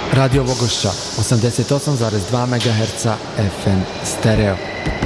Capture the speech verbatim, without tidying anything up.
Radio Vogošća, osamdeset osam zarez dva megaherca F M stereo.